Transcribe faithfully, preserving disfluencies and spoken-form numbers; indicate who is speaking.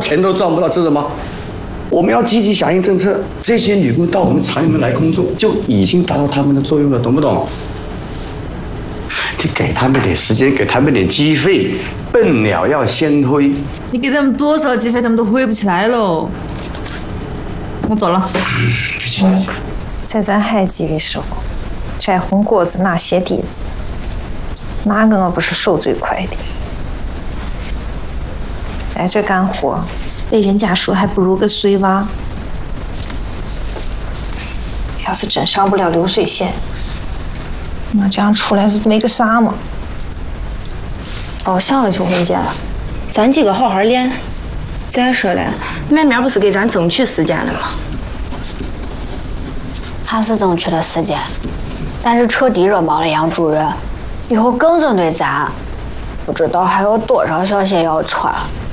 Speaker 1: 钱都赚不到，知道吗？我们要积极响应政策，这些女工到我们厂里面来工作，就已经达到他们的作用了，懂不懂？你给他们点时间，给他们点机会，笨鸟要先推。
Speaker 2: 你给他们多少机会，他们都回不起来喽。我走了。
Speaker 3: 在咱海基的时候，摘红果子拿鞋底子，哪个我不是手最快的？在这干活，被人家说还不如个碎娃。要是真上不了流水线，我这样出来是没个啥嘛。
Speaker 4: 哦，想了，秋红姐，咱几个好好练。再说了，麦苗不是给咱争取时间了吗？
Speaker 5: 他是争取了时间，但是彻底惹毛了杨主任，以后更针对咱，不知道还有多少小鞋要穿。